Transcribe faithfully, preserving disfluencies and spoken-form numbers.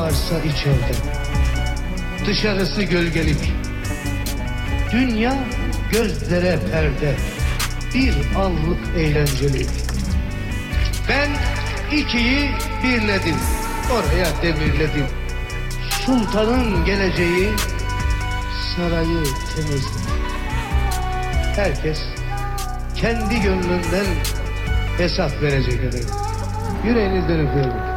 varsa içeride. Dışarısı gölgelik. Dünya gözlere perde. Bir anlık eğlencelik. Ben ikiyi birledim. Oraya demirledim. Sultanın geleceği sarayı temizledim. Herkes kendi gönlünden hesap verecek efendim. Yüreğinizden öpüyorum.